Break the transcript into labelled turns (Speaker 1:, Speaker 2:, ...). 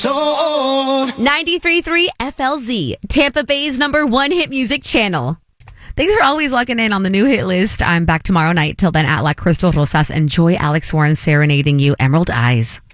Speaker 1: 93.3 FLZ, Tampa Bay's #1 hit music channel. Thanks for always locking in on the new hit list. I'm back tomorrow night. Till then, at La Crystal Rosas, enjoy Alex Warren serenading you, Emerald Eyes.